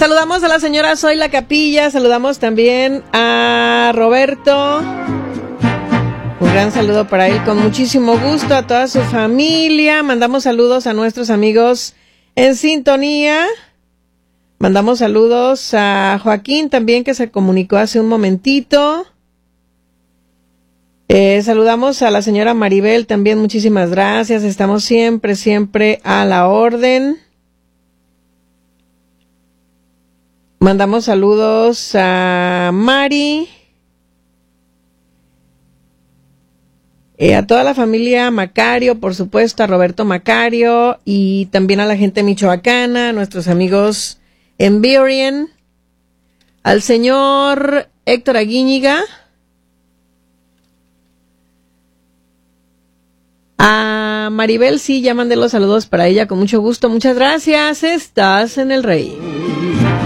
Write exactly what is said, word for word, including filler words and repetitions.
Saludamos a la señora Zoila Capilla, saludamos también a Roberto. Un gran saludo para él, con muchísimo gusto, a toda su familia. Mandamos saludos a nuestros amigos en sintonía. Mandamos saludos a Joaquín también, que se comunicó hace un momentito. Eh, saludamos a la señora Maribel también, muchísimas gracias. Estamos siempre, siempre a la orden. Mandamos saludos a Mari. Eh, a toda la familia Macario, por supuesto, a Roberto Macario y también a la gente michoacana, a nuestros amigos en Burien, al señor Héctor Aguíñiga, a Maribel, sí, ya mandé los saludos para ella con mucho gusto. Muchas gracias, estás en el Rey.